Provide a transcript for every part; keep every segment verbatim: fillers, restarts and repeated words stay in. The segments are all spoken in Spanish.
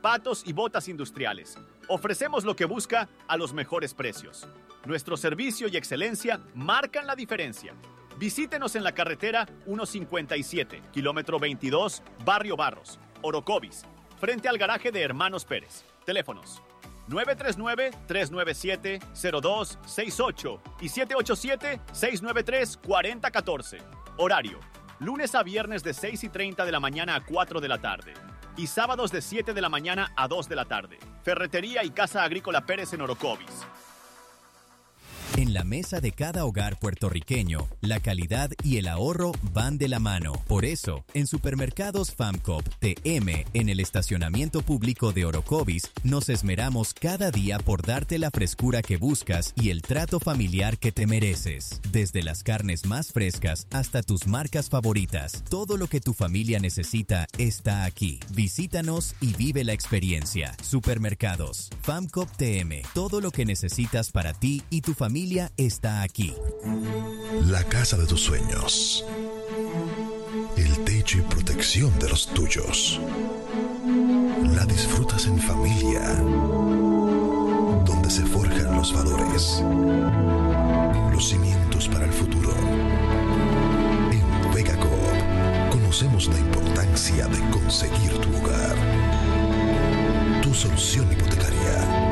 zapatos y botas industriales. Ofrecemos lo que busca a los mejores precios. Nuestro servicio y excelencia marcan la diferencia. Visítenos en la carretera ciento cincuenta y siete, kilómetro veintidós, Barrio Barros, Orocovis, frente al garaje de Hermanos Pérez. Teléfonos nueve tres nueve, tres nueve siete, cero dos seis ocho y siete ocho siete, seis nueve tres, cuatro cero uno cuatro. Horario: lunes a viernes de seis y treinta de la mañana a cuatro de la tarde y sábados de siete de la mañana a dos de la tarde. Ferretería y Casa Agrícola Pérez en Orocovis. En la mesa de cada hogar puertorriqueño, la calidad y el ahorro van de la mano. Por eso, en Supermercados FAMCOP T M, en el estacionamiento público de Orocovis, nos esmeramos cada día por darte la frescura que buscas y el trato familiar que te mereces. Desde las carnes más frescas hasta tus marcas favoritas, todo lo que tu familia necesita está aquí. Visítanos y vive la experiencia. Supermercados FAMCOP T M, todo lo que necesitas para ti y tu familia está aquí. La casa de tus sueños. El techo y protección de los tuyos. La disfrutas en familia. Donde se forjan los valores. Los cimientos para el futuro. En Vega Coop conocemos la importancia de conseguir tu hogar. Tu solución hipotecaria.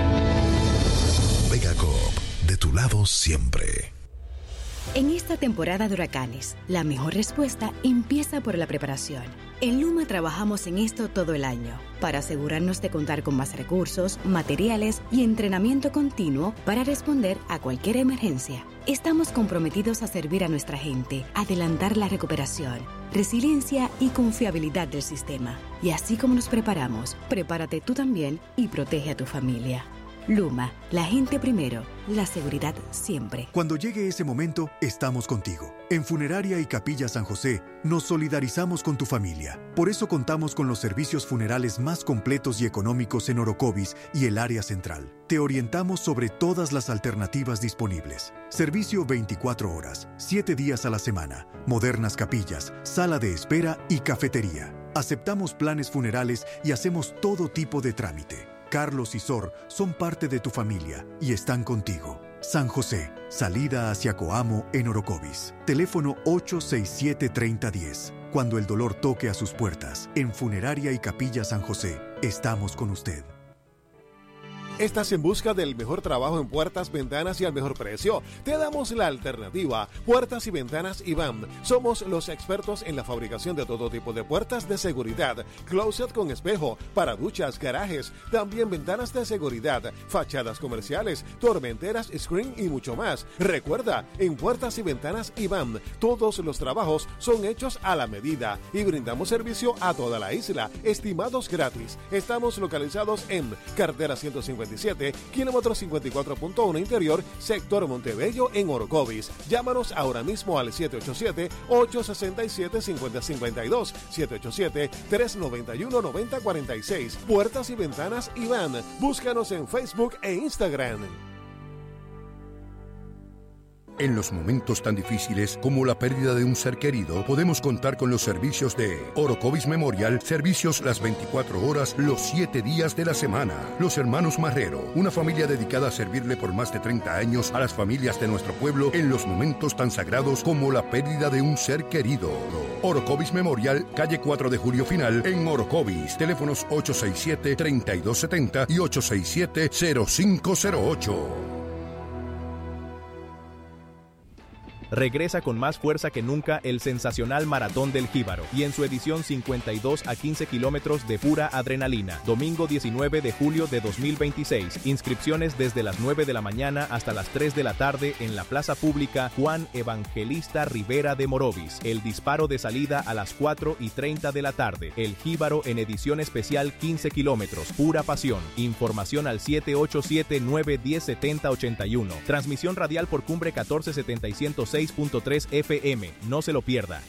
Vega Coop. De tu lado siempre. En esta temporada de huracanes, la mejor respuesta empieza por la preparación. En Luma trabajamos en esto todo el año, para asegurarnos de contar con más recursos, materiales y entrenamiento continuo para responder a cualquier emergencia. Estamos comprometidos a servir a nuestra gente, adelantar la recuperación, resiliencia y confiabilidad del sistema. Y así como nos preparamos, prepárate tú también y protege a tu familia. Luma, la gente primero, la seguridad siempre. Cuando llegue ese momento, estamos contigo. En Funeraria y Capilla San José, nos solidarizamos con tu familia. Por eso contamos con los servicios funerales más completos y económicos en Orocovis y el área central. Te orientamos sobre todas las alternativas disponibles. Servicio veinticuatro horas, siete días a la semana, modernas capillas, sala de espera y cafetería. Aceptamos planes funerales y hacemos todo tipo de trámite. Carlos y Sor son parte de tu familia y están contigo. San José, salida hacia Coamo en Orocovis. Teléfono ocho seis siete, tres cero uno cero. Cuando el dolor toque a sus puertas, en Funeraria y Capilla San José, estamos con usted. ¿Estás en busca del mejor trabajo en puertas, ventanas y al mejor precio? Te damos la alternativa. Puertas y Ventanas Iván. Somos los expertos en la fabricación de todo tipo de puertas de seguridad, closet con espejo, para duchas, garajes, también ventanas de seguridad, fachadas comerciales, tormenteras, screen y mucho más. Recuerda, en Puertas y Ventanas Iván, todos los trabajos son hechos a la medida y brindamos servicio a toda la isla, estimados gratis. Estamos localizados en carretera ciento cincuenta y siete, kilómetro cincuenta y cuatro punto uno interior, sector Montebello en Orocovis. Llámanos ahora mismo al siete ocho siete, ocho seis siete, cinco cero cinco dos, siete ocho siete, tres nueve uno, nueve cero cuatro seis. Puertas y Ventanas Iván. Búscanos en Facebook e Instagram. En los momentos tan difíciles como la pérdida de un ser querido, podemos contar con los servicios de Orocovis Memorial, servicios las veinticuatro horas, los siete días de la semana. Los Hermanos Marrero, una familia dedicada a servirle por más de treinta años a las familias de nuestro pueblo en los momentos tan sagrados como la pérdida de un ser querido. Orocovis Memorial, calle cuatro de Julio Final, en Orocovis. Teléfonos ocho seis siete, tres dos siete cero y ocho seis siete, cero cinco cero ocho. Regresa con más fuerza que nunca el sensacional Maratón del Jíbaro y en su edición cincuenta y dos a quince kilómetros de pura adrenalina. Domingo diecinueve de julio de dos mil veintiséis. Inscripciones desde las nueve de la mañana hasta las tres de la tarde en la Plaza Pública Juan Evangelista Rivera de Morovis. El disparo de salida a las cuatro y treinta de la tarde. El Jíbaro en edición especial quince kilómetros. Pura pasión. Información al siete ocho siete, nueve uno cero, siete cero ocho uno. Transmisión radial por Cumbre catorce setenta y ciento seis punto tres F M. No se lo pierda.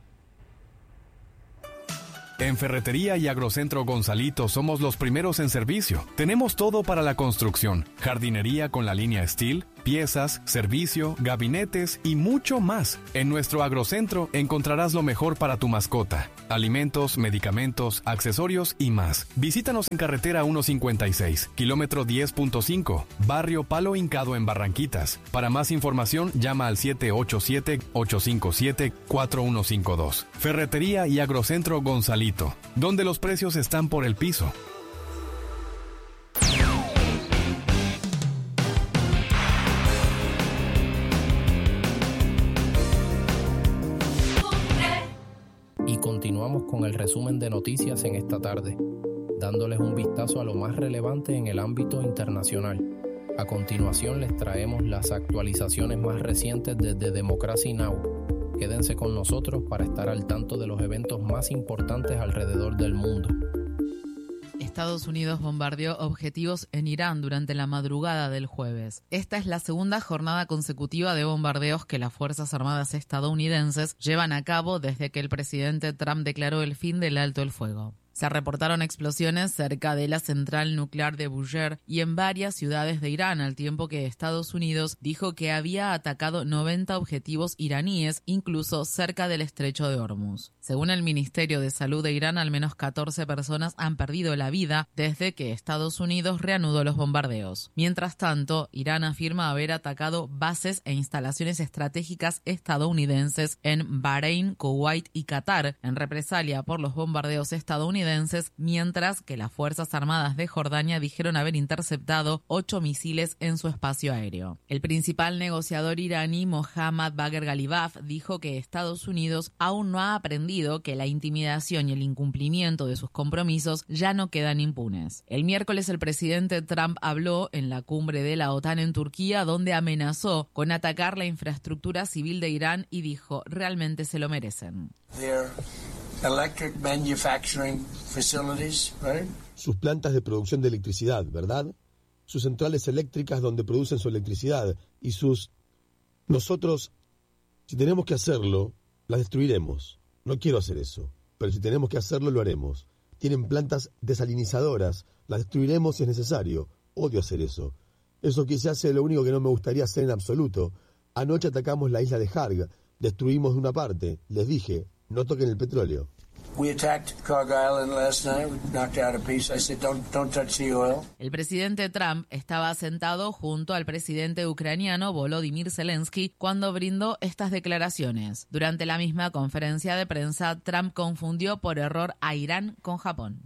En Ferretería y Agrocentro Gonzalito somos los primeros en servicio. Tenemos todo para la construcción. Jardinería con la línea Steel, piezas, servicio, gabinetes y mucho más. En nuestro Agrocentro encontrarás lo mejor para tu mascota: alimentos, medicamentos, accesorios y más. Visítanos en carretera ciento cincuenta y seis, kilómetro diez punto cinco, barrio Palo Hincado en Barranquitas. Para más información, llama al siete ocho siete, ocho cinco siete, cuatro uno cinco dos. Ferretería y Agrocentro Gonzalito, donde los precios están por el piso. Y continuamos con el resumen de noticias en esta tarde, dándoles un vistazo a lo más relevante en el ámbito internacional. A continuación les traemos las actualizaciones más recientes desde Democracy Now! Quédense con nosotros para estar al tanto de los eventos más importantes alrededor del mundo. Estados Unidos bombardeó objetivos en Irán durante la madrugada del jueves. Esta es la segunda jornada consecutiva de bombardeos que las Fuerzas Armadas estadounidenses llevan a cabo desde que el presidente Trump declaró el fin del alto el fuego. Se reportaron explosiones cerca de la central nuclear de Bushehr y en varias ciudades de Irán, al tiempo que Estados Unidos dijo que había atacado noventa objetivos iraníes, incluso cerca del estrecho de Hormuz. Según el Ministerio de Salud de Irán, al menos catorce personas han perdido la vida desde que Estados Unidos reanudó los bombardeos. Mientras tanto, Irán afirma haber atacado bases e instalaciones estratégicas estadounidenses en Bahrein, Kuwait y Qatar, en represalia por los bombardeos estadounidenses, mientras que las Fuerzas Armadas de Jordania dijeron haber interceptado ocho misiles en su espacio aéreo. El principal negociador iraní, Mohammad Bagher Ghalibaf, dijo que Estados Unidos aún no ha aprendido que la intimidación y el incumplimiento de sus compromisos ya no quedan impunes. El miércoles el presidente Trump habló en la cumbre de la OTAN en Turquía, donde amenazó con atacar la infraestructura civil de Irán y dijo: realmente se lo merecen. Electric manufacturing facilities, right? Sus plantas de producción de electricidad, ¿verdad? Sus centrales eléctricas donde producen su electricidad y sus... Nosotros, si tenemos que hacerlo, las destruiremos. No quiero hacer eso, pero si tenemos que hacerlo, lo haremos. Tienen plantas desalinizadoras, las destruiremos si es necesario. Odio hacer eso. Eso que se hace es lo único que no me gustaría hacer en absoluto. Anoche atacamos la isla de Harg, destruimos una parte. Les dije, no toquen el petróleo. El presidente Trump estaba sentado junto al presidente ucraniano Volodymyr Zelensky cuando brindó estas declaraciones. Durante la misma conferencia de prensa, Trump confundió por error a Irán con Japón.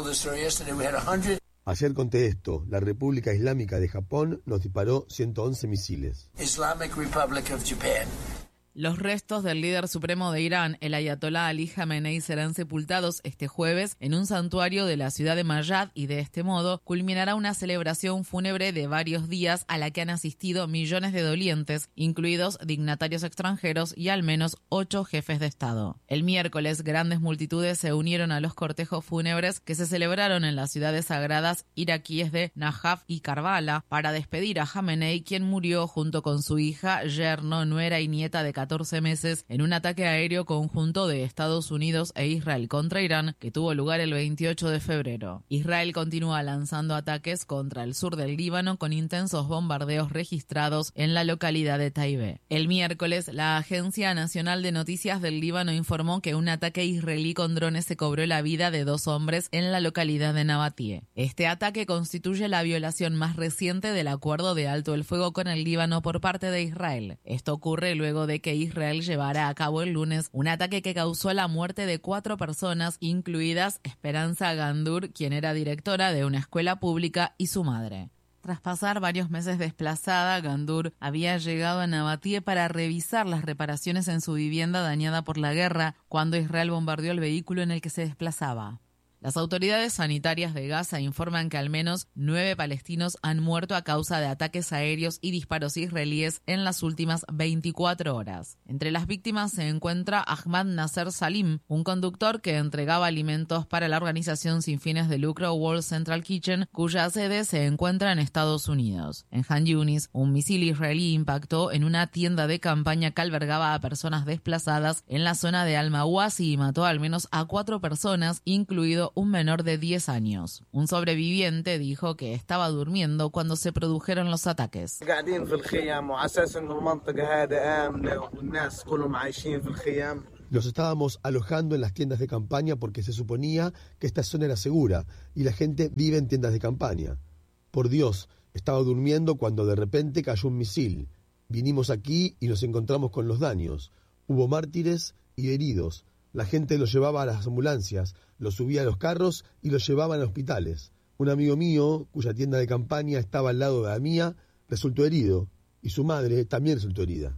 Ayer conté esto. La República Islámica de Japón nos disparó ciento once misiles. Islamic Republic of Japan. Los restos del líder supremo de Irán, el ayatolá Ali Jamenei, serán sepultados este jueves en un santuario de la ciudad de Mashhad y de este modo culminará una celebración fúnebre de varios días a la que han asistido millones de dolientes, incluidos dignatarios extranjeros y al menos ocho jefes de Estado. El miércoles, grandes multitudes se unieron a los cortejos fúnebres que se celebraron en las ciudades sagradas iraquíes de Najaf y Karbala para despedir a Jamenei, quien murió junto con su hija, yerno, nuera y nieta de catorce meses en un ataque aéreo conjunto de Estados Unidos e Israel contra Irán que tuvo lugar el veintiocho de febrero. Israel continúa lanzando ataques contra el sur del Líbano con intensos bombardeos registrados en la localidad de Taibé. El miércoles, la Agencia Nacional de Noticias del Líbano informó que un ataque israelí con drones se cobró la vida de dos hombres en la localidad de Nabatie. Este ataque constituye la violación más reciente del acuerdo de alto el fuego con el Líbano por parte de Israel. Esto ocurre luego de que Israel llevará a cabo el lunes un ataque que causó la muerte de cuatro personas, incluidas Esperanza Gandour, quien era directora de una escuela pública, y su madre. Tras pasar varios meses desplazada, Gandour había llegado a Nabatie para revisar las reparaciones en su vivienda dañada por la guerra cuando Israel bombardeó el vehículo en el que se desplazaba. Las autoridades sanitarias de Gaza informan que al menos nueve palestinos han muerto a causa de ataques aéreos y disparos israelíes en las últimas veinticuatro horas. Entre las víctimas se encuentra Ahmad Nasser Salim, un conductor que entregaba alimentos para la organización sin fines de lucro World Central Kitchen, cuya sede se encuentra en Estados Unidos. En Han Yunis, un misil israelí impactó en una tienda de campaña que albergaba a personas desplazadas en la zona de Al-Mawasi y mató al menos a cuatro personas, incluido un menor de diez años. Un sobreviviente dijo que estaba durmiendo cuando se produjeron los ataques. Nos estábamos alojando en las tiendas de campaña porque se suponía que esta zona era segura y la gente vive en tiendas de campaña. Por Dios, estaba durmiendo cuando de repente cayó un misil. Vinimos aquí y nos encontramos con los daños. Hubo mártires y heridos. La gente los llevaba a las ambulancias, los subía a los carros y los llevaban a hospitales. Un amigo mío, cuya tienda de campaña estaba al lado de la mía, resultó herido y su madre también resultó herida.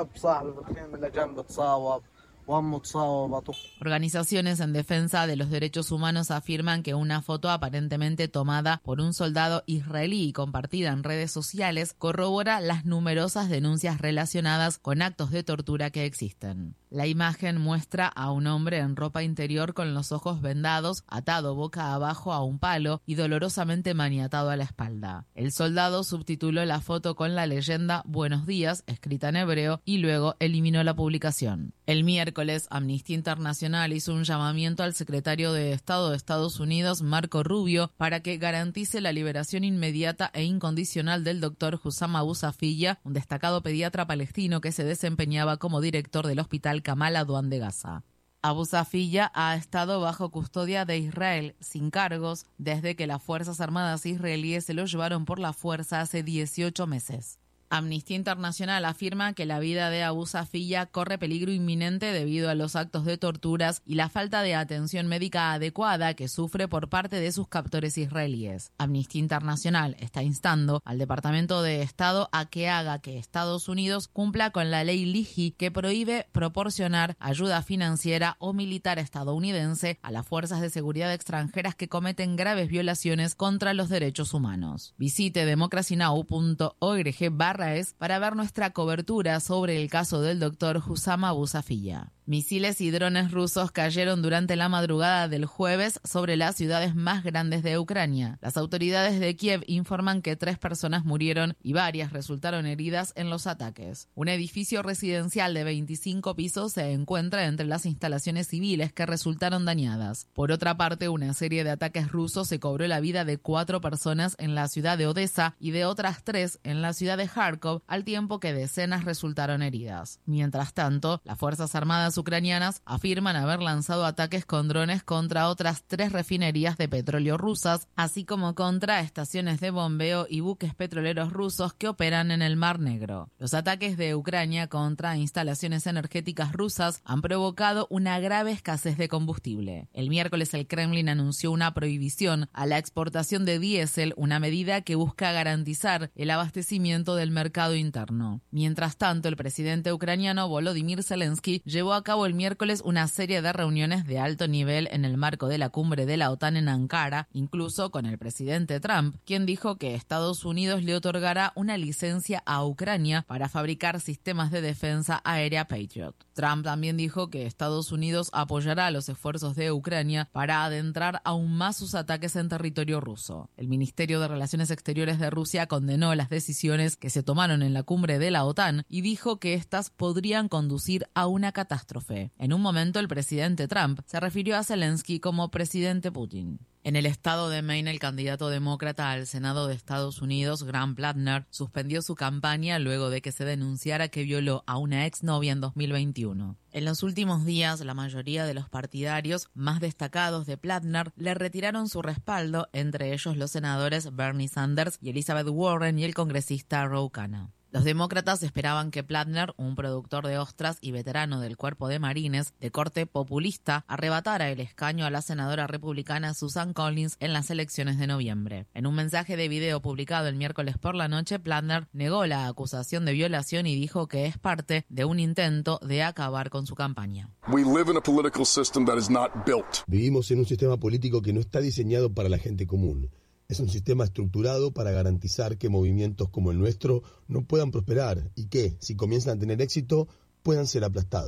Organizaciones en defensa de los derechos humanos afirman que una foto aparentemente tomada por un soldado israelí y compartida en redes sociales corrobora las numerosas denuncias relacionadas con actos de tortura que existen. La imagen muestra a un hombre en ropa interior con los ojos vendados, atado boca abajo a un palo y dolorosamente maniatado a la espalda. El soldado subtituló la foto con la leyenda "Buenos días", escrita en hebreo, y luego eliminó la publicación. El miércoles, Amnistía Internacional hizo un llamamiento al secretario de Estado de Estados Unidos, Marco Rubio, para que garantice la liberación inmediata e incondicional del doctor Hussam Abu Safiyya, un destacado pediatra palestino que se desempeñaba como director del hospital Kamal Adwan de Gaza. Abu Safiyya ha estado bajo custodia de Israel, sin cargos, desde que las Fuerzas Armadas israelíes se lo llevaron por la fuerza hace dieciocho meses. Amnistía Internacional afirma que la vida de Abu Safiyya corre peligro inminente debido a los actos de torturas y la falta de atención médica adecuada que sufre por parte de sus captores israelíes. Amnistía Internacional está instando al Departamento de Estado a que haga que Estados Unidos cumpla con la ley Leahy, que prohíbe proporcionar ayuda financiera o militar estadounidense a las fuerzas de seguridad extranjeras que cometen graves violaciones contra los derechos humanos. Visite democracy now punto org barra es para ver nuestra cobertura sobre el caso del doctor Hussam Abu Safiyya. Misiles y drones rusos cayeron durante la madrugada del jueves sobre las ciudades más grandes de Ucrania. Las autoridades de Kiev informan que tres personas murieron y varias resultaron heridas en los ataques. Un edificio residencial de veinticinco pisos se encuentra entre las instalaciones civiles que resultaron dañadas. Por otra parte, una serie de ataques rusos se cobró la vida de cuatro personas en la ciudad de Odessa y de otras tres en la ciudad de Kharkov, al tiempo que decenas resultaron heridas. Mientras tanto, las Fuerzas Armadas ucranianas afirman haber lanzado ataques con drones contra otras tres refinerías de petróleo rusas, así como contra estaciones de bombeo y buques petroleros rusos que operan en el Mar Negro. Los ataques de Ucrania contra instalaciones energéticas rusas han provocado una grave escasez de combustible. El miércoles el Kremlin anunció una prohibición a la exportación de diésel, una medida que busca garantizar el abastecimiento del mercado interno. Mientras tanto, el presidente ucraniano Volodymyr Zelensky llevó a cabo el miércoles una serie de reuniones de alto nivel en el marco de la cumbre de la OTAN en Ankara, incluso con el presidente Trump, quien dijo que Estados Unidos le otorgará una licencia a Ucrania para fabricar sistemas de defensa aérea Patriot. Trump también dijo que Estados Unidos apoyará los esfuerzos de Ucrania para adentrar aún más sus ataques en territorio ruso. El Ministerio de Relaciones Exteriores de Rusia condenó las decisiones que se tomaron en la cumbre de la OTAN y dijo que estas podrían conducir a una catástrofe. En un momento, el presidente Trump se refirió a Zelensky como presidente Putin. En el estado de Maine, el candidato demócrata al Senado de Estados Unidos, Graham Plattner, suspendió su campaña luego de que se denunciara que violó a una exnovia en dos mil veintiuno. En los últimos días, la mayoría de los partidarios más destacados de Plattner le retiraron su respaldo, entre ellos los senadores Bernie Sanders y Elizabeth Warren y el congresista Ro Khanna. Los demócratas esperaban que Plattner, un productor de ostras y veterano del Cuerpo de Marines, de corte populista, arrebatara el escaño a la senadora republicana Susan Collins en las elecciones de noviembre. En un mensaje de video publicado el miércoles por la noche, Plattner negó la acusación de violación y dijo que es parte de un intento de acabar con su campaña. Vivimos en un sistema político que no está diseñado para la gente común. Es un sistema estructurado para garantizar que movimientos como el nuestro no puedan prosperar y que, si comienzan a tener éxito, puedan ser aplastados.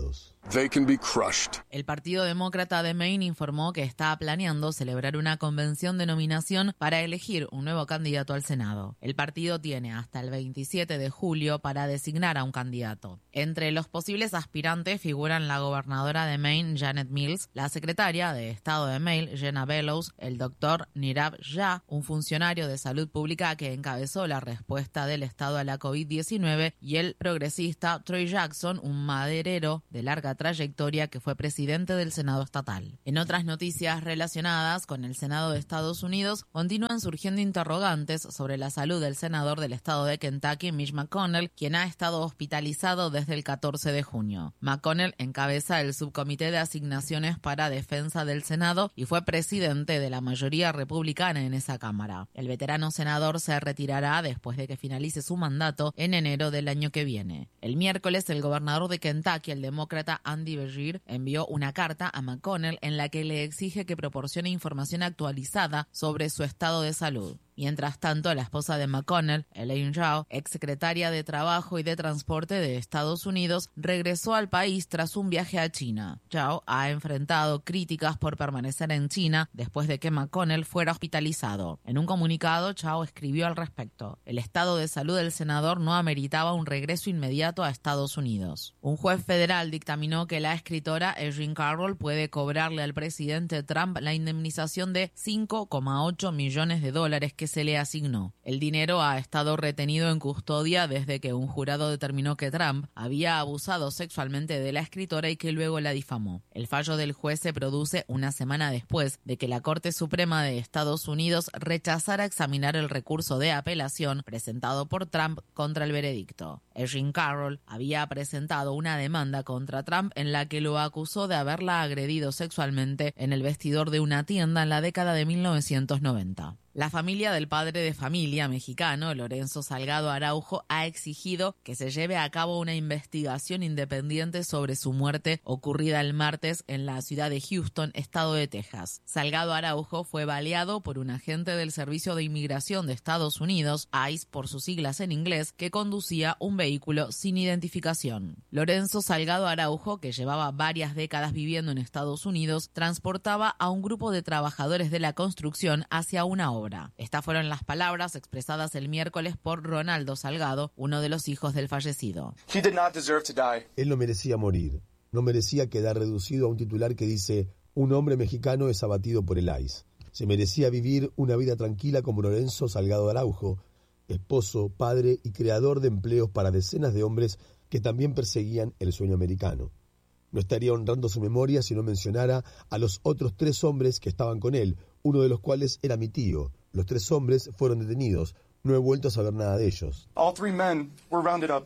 they can be crushed. El Partido Demócrata de Maine informó que está planeando celebrar una convención de nominación para elegir un nuevo candidato al Senado. El partido tiene hasta el veintisiete de julio para designar a un candidato. Entre los posibles aspirantes figuran la gobernadora de Maine, Janet Mills, la secretaria de Estado de Maine, Jenna Bellows, el doctor Nirav Shah, un funcionario de salud pública que encabezó la respuesta del Estado a la COVID diecinueve, y el progresista Troy Jackson, un maderero de larga trayectoria que fue presidente del Senado estatal. En otras noticias relacionadas con el Senado de Estados Unidos, continúan surgiendo interrogantes sobre la salud del senador del estado de Kentucky, Mitch McConnell, quien ha estado hospitalizado desde el catorce de junio. McConnell encabeza el subcomité de asignaciones para defensa del Senado y fue presidente de la mayoría republicana en esa cámara. El veterano senador se retirará después de que finalice su mandato en enero del año que viene. El miércoles, el gobernador de Kentucky, el demócrata Andy Beshear, envió una carta a McConnell en la que le exige que proporcione información actualizada sobre su estado de salud. Mientras tanto, la esposa de McConnell, Elaine Chao, exsecretaria de Trabajo y de Transporte de Estados Unidos, regresó al país tras un viaje a China. Chao ha enfrentado críticas por permanecer en China después de que McConnell fuera hospitalizado. En un comunicado, Chao escribió al respecto: el estado de salud del senador no ameritaba un regreso inmediato a Estados Unidos. Un juez federal dictaminó que la escritora Erin Carroll puede cobrarle al presidente Trump la indemnización de cinco coma ocho millones de dólares que se le asignó. El dinero ha estado retenido en custodia desde que un jurado determinó que Trump había abusado sexualmente de la escritora y que luego la difamó. El fallo del juez se produce una semana después de que la Corte Suprema de Estados Unidos rechazara examinar el recurso de apelación presentado por Trump contra el veredicto. Erin Carroll había presentado una demanda contra Trump en la que lo acusó de haberla agredido sexualmente en el vestidor de una tienda en la década de mil novecientos noventa. La familia del padre de familia mexicano, Lorenzo Salgado Araujo, ha exigido que se lleve a cabo una investigación independiente sobre su muerte ocurrida el martes en la ciudad de Houston, estado de Texas. Salgado Araujo fue baleado por un agente del Servicio de Inmigración de Estados Unidos, ICE por sus siglas en inglés, que conducía un vehículo sin identificación. Lorenzo Salgado Araujo, que llevaba varias décadas viviendo en Estados Unidos, transportaba a un grupo de trabajadores de la construcción hacia una obra. Estas fueron las palabras expresadas el miércoles por Ronaldo Salgado, uno de los hijos del fallecido. Él no merecía morir, no merecía quedar reducido a un titular que dice: un hombre mexicano es abatido por el ICE. Se merecía vivir una vida tranquila como Lorenzo Salgado Araujo, esposo, padre y creador de empleos para decenas de hombres que también perseguían el sueño americano. No estaría honrando su memoria si no mencionara a los otros tres hombres que estaban con él, uno de los cuales era mi tío. Los tres hombres fueron detenidos. No he vuelto a saber nada de ellos. All three men were rounded up.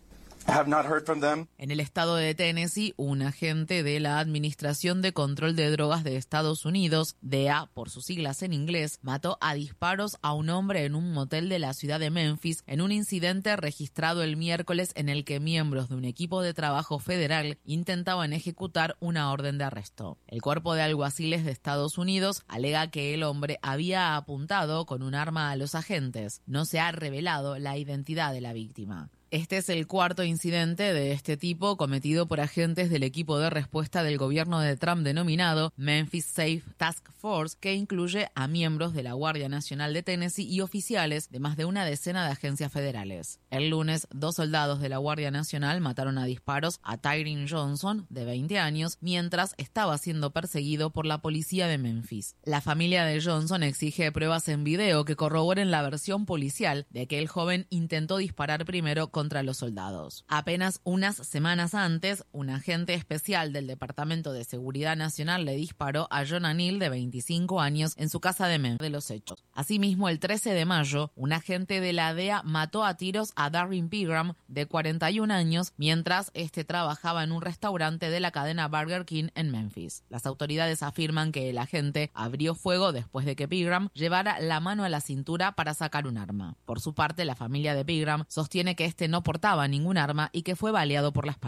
Have not heard from them. En el estado de Tennessee, un agente de la Administración de Control de Drogas de Estados Unidos, D E A por sus siglas en inglés, mató a disparos a un hombre en un motel de la ciudad de Memphis en un incidente registrado el miércoles en el que miembros de un equipo de trabajo federal intentaban ejecutar una orden de arresto. El cuerpo de alguaciles de Estados Unidos alega que el hombre había apuntado con un arma a los agentes. No se ha revelado la identidad de la víctima. Este es el cuarto incidente de este tipo cometido por agentes del equipo de respuesta del gobierno de Trump denominado Memphis Safe Task Force, que incluye a miembros de la Guardia Nacional de Tennessee y oficiales de más de una decena de agencias federales. El lunes, dos soldados de la Guardia Nacional mataron a disparos a Tyrone Johnson, de veinte años, mientras estaba siendo perseguido por la policía de Memphis. La familia de Johnson exige pruebas en video que corroboren la versión policial de que el joven intentó disparar primero contra los soldados. Apenas unas semanas antes, un agente especial del Departamento de Seguridad Nacional le disparó a John Anil, de veinticinco años, en su casa de Memphis de los hechos. Asimismo, el trece de mayo, un agente de la D E A mató a tiros a Darren Pegram, de cuarenta y un años, mientras este trabajaba en un restaurante de la cadena Burger King en Memphis. Las autoridades afirman que el agente abrió fuego después de que Pegram llevara la mano a la cintura para sacar un arma. Por su parte, la familia de Pegram sostiene que este no portaba ningún arma y que fue baleado por la espalda.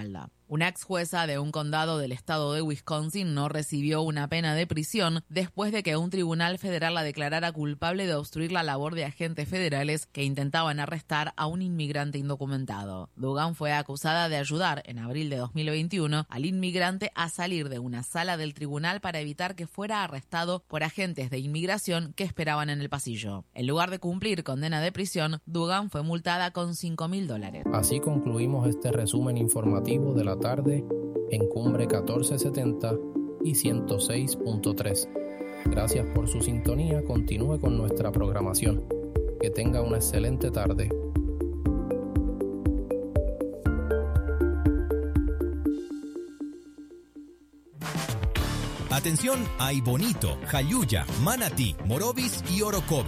Una ex jueza de un condado del estado de Wisconsin no recibió una pena de prisión después de que un tribunal federal la declarara culpable de obstruir la labor de agentes federales que intentaban arrestar a un inmigrante indocumentado. Duggan fue acusada de ayudar, en abril de dos mil veintiuno, al inmigrante a salir de una sala del tribunal para evitar que fuera arrestado por agentes de inmigración que esperaban en el pasillo. En lugar de cumplir condena de prisión, Duggan fue multada con cinco mil dólares. Así concluimos este resumen informativo de la tarde en Cumbre catorce setenta y ciento seis punto tres. Gracias por su sintonía. Continúe con nuestra programación. Que tenga una excelente tarde. Atención, hay Bonito, Jayuya, Manatí, Morovis y Orocovis.